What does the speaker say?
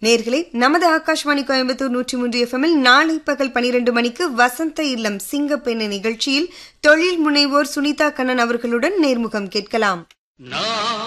நேயர்களே, நமது ஆகாஷ்வாணி கோயம்புத்தூர் 103 FM நாளை பகல் 12 மணிக்கு வசந்த இல்லம் சிங்கப்பெண்ணை நிகழ்ச்சியில் தொழில் முனைவோர் சுனிதா கண்ணன் அவர்களுடன் நேர்முகம் கேட்கலாம்.